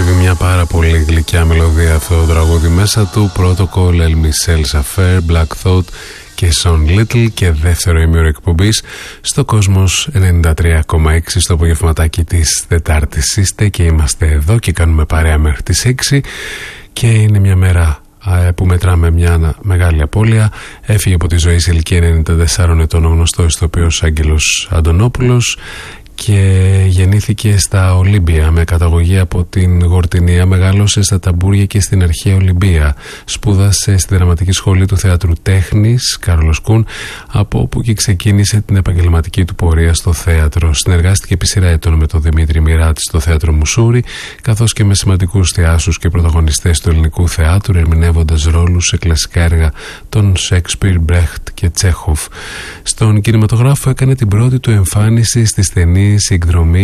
κρύβει μια πάρα πολύ γλυκιά μελωδία αυτό το τραγούδι μέσα του. Protocol, El Michel's Affair, Black Thought και Sean Little, και δεύτερο ημίωρο εκπομπής στο Κόσμος 93,6 στο απογευματάκι της Τετάρτης. Είστε και είμαστε εδώ και κάνουμε παρέα μέχρι τις 6 και είναι μια μέρα που μετράμε μια μεγάλη απώλεια. Έφυγε από τη ζωή σε ηλικία 94 ετών ο γνωστός ηθοποιός Άγγελος Αντωνόπουλος και γεννήθηκε στα Ολύμπια με καταγωγή από την Γορτινία. Μεγάλωσε στα Ταμπούρια και στην αρχαία Ολυμπία. Σπούδασε στη Δραματική Σχολή του Θεάτρου Τέχνης Κάρολος Κουν, από όπου και ξεκίνησε την επαγγελματική του πορεία στο θέατρο. Συνεργάστηκε επί σειρά ετών με τον Δημήτρη Μοιράτη στο Θέατρο Μουσούρι, καθώς και με σημαντικούς θεάσους και πρωταγωνιστές του ελληνικού θεάτρου, ερμηνεύοντας ρόλους σε κλασικά έργα των Σέξπιρ, Μπρέχτ και Τσέχοφ. Στον κινηματογράφο έκανε την πρώτη του εμφάνιση στη στενή Συγκδρομή